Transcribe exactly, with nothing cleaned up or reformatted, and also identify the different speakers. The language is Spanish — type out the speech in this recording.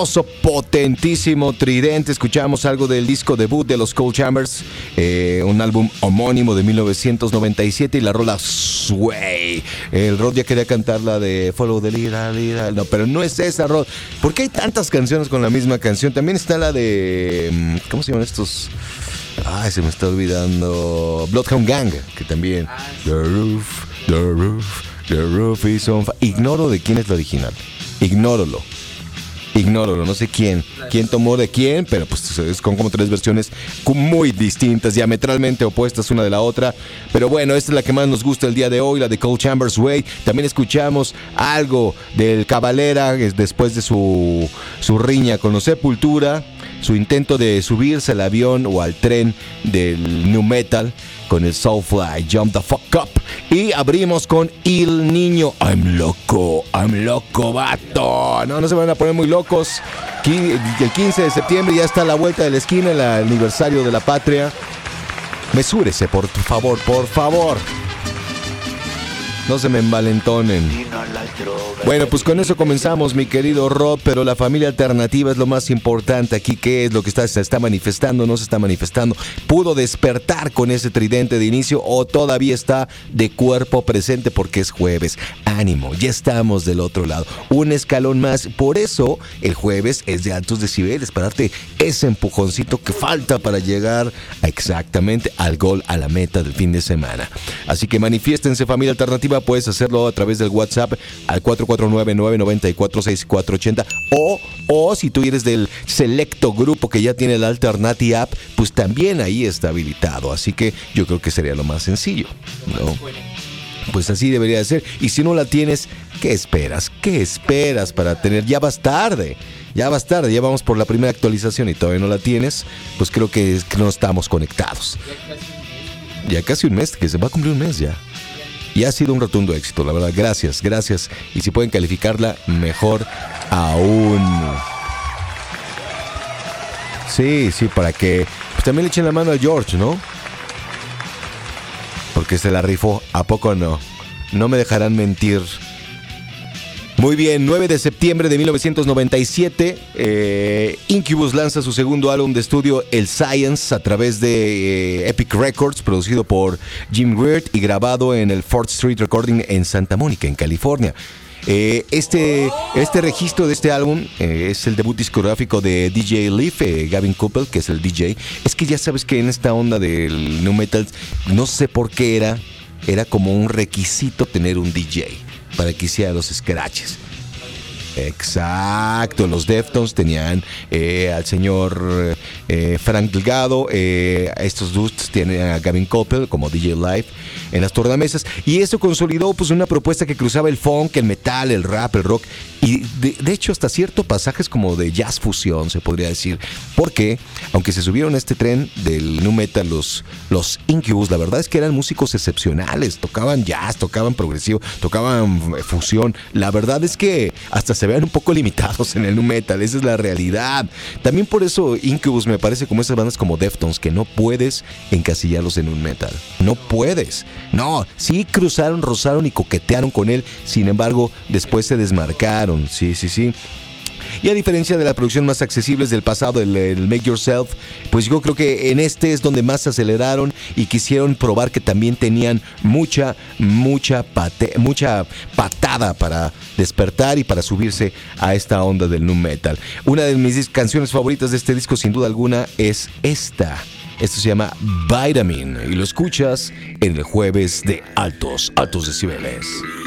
Speaker 1: potentísimo tridente. Escuchamos algo del disco debut de los Cold Chambers, eh, un álbum homónimo de mil novecientos noventa y siete, y la rola Sway. El Rod ya quería cantar la de Follow the Leader, leader. No, pero no es esa, Rod. ¿Por qué hay tantas canciones con la misma canción? También está la de... ¿cómo se llaman estos? Ay, se me está olvidando. Bloodhound Gang, que también... The roof, the roof, the roof is on fire. Ignoro de quién es la original. Ignóralo. Ignóralo, no sé quién, quién tomó de quién, pero pues es con como tres versiones muy distintas, diametralmente opuestas una de la otra. Pero bueno, esta es la que más nos gusta el día de hoy, la de Cold Chambers Way. También escuchamos algo del Cavalera después de su, su riña con los Sepultura, su intento de subirse al avión o al tren del nu metal con el Soulfly, Jump the Fuck Up. Y abrimos con Il Niño, I'm loco, I'm loco, vato. No, no se van a poner muy locos. El quince de septiembre ya está a la vuelta de la esquina, el aniversario de la patria. Mesúrese, por favor, por favor. No se me envalentonen. Bueno, pues con eso comenzamos, mi querido Rob, pero la familia alternativa es lo más importante aquí. ¿Qué es lo que está, se está manifestando? ¿No se está manifestando? ¿Pudo despertar con ese tridente de inicio o todavía está de cuerpo presente porque es jueves? Ánimo, ya estamos del otro lado. Un escalón más. Por eso el jueves es de altos decibeles, para darte ese empujoncito que falta para llegar a exactamente al gol, a la meta del fin de semana. Así que manifiéstense, familia alternativa. Puedes hacerlo a través del WhatsApp al cuatro cuatro nueve, nueve nueve cuatro, seis cuatro ocho cero o, o si tú eres del selecto grupo que ya tiene la Alternati App, pues también ahí está habilitado. Así que yo creo que sería lo más sencillo, ¿no? Pues así debería de ser. Y si no la tienes, ¿qué esperas? ¿Qué esperas para tener? Ya vas tarde. Ya vas tarde. Ya vamos por la primera actualización y todavía no la tienes. Pues creo que, que no estamos conectados. Ya casi un mes, que se va a cumplir un mes ya. Y ha sido un rotundo éxito, la verdad. Gracias, gracias. Y si pueden calificarla, mejor aún. Sí, sí, para que pues también le echen la mano al George, ¿no? Porque se la rifó. ¿A poco no? No me dejarán mentir. Muy bien, nueve de septiembre de mil novecientos noventa y siete, eh, Incubus lanza su segundo álbum de estudio, El Science, a través de eh, Epic Records, producido por Jim Weird y grabado en el Fourth Street Recording en Santa Mónica, en California. Eh, este, este registro de este álbum eh, es el debut discográfico de D J Leaf, eh, Gavin Coppell, que es el D J. Es que ya sabes que en esta onda del nu metal, no sé por qué era, era como un requisito tener un D J para que hiciera los scratches. Exacto, los Deftones tenían eh, al señor eh, Frank Delgado, eh, estos dudes tienen a Gavin Coppell como D J Live en las tornamesas, y eso consolidó pues una propuesta que cruzaba el funk, el metal, el rap, el rock, y de, de hecho hasta ciertos pasajes como de jazz fusión, se podría decir, porque aunque se subieron a este tren del nu metal los, los Incubus, la verdad es que eran músicos excepcionales, tocaban jazz, tocaban progresivo, tocaban fusión. La verdad es que hasta se vean un poco limitados en el nu metal, esa es la realidad. También por eso Incubus me parece como esas bandas como Deftones, que no puedes encasillarlos en un metal, no puedes. No, sí cruzaron, rozaron y coquetearon con él, sin embargo después se desmarcaron, sí, sí, sí. Y a diferencia de la producción más accesibles del pasado, el, el Make Yourself, pues yo creo que en este es donde más se aceleraron y quisieron probar que también tenían mucha, mucha, pate, mucha patada para despertar y para subirse a esta onda del nu metal. Una de mis canciones favoritas de este disco, sin duda alguna, es esta. Esto se llama Vitamin y lo escuchas en el jueves de Altos, Altos Decibeles.